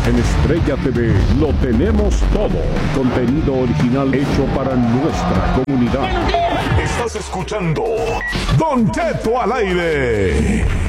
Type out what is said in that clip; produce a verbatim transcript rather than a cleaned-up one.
En Estrella T V lo tenemos todo. Contenido original hecho para nuestra comunidad. Estás escuchando Don Cheto al aire.